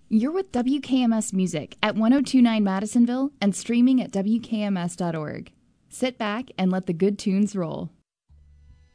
You're with WKMS Music at 1029 Madisonville and streaming at WKMS.org. Sit back and let the good tunes roll.